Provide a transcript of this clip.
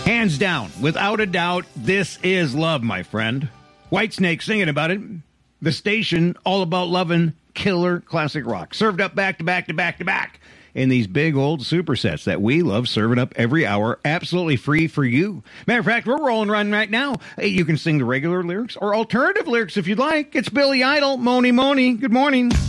Hands down, without a doubt, this is love, my friend. Whitesnake singing about it. The station all about loving killer classic rock. Served up back to back to back to back in these big old supersets that we love serving up every hour, absolutely free for you. Matter of fact, we're rolling run right now. You can sing the regular lyrics or alternative lyrics if you'd like. It's Billy Idol, Moni Moni. Good morning.